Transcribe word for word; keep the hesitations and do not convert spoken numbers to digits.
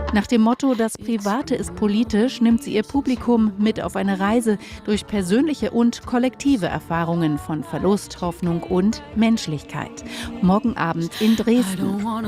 Nach dem Motto „Das Private ist politisch“ nimmt sie ihr Publikum mit auf eine Reise durch persönliche und kollektive Erfahrungen von Verlust, Hoffnung und Menschlichkeit. Morgen Abend in Dresden.